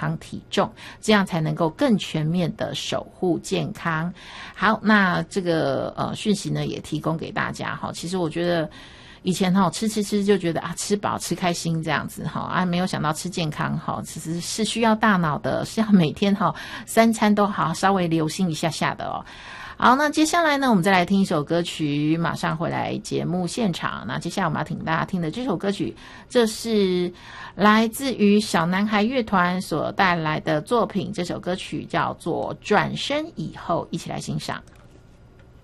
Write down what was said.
康体重，这样才能够更全面的守护健康。好，那这个讯息呢也提供给大家哈。其实我觉得以前吃就觉得吃饱吃开心这样子没有想到吃健康其实是需要大脑的，是要每天3餐都好稍微留心一下下的哦。好，那接下来呢，我们再来听一首歌曲，马上回来节目现场。那接下来我们要请大家听的这首歌曲，这是来自于小男孩乐团所带来的作品，这首歌曲叫做《转身以后》，一起来欣赏。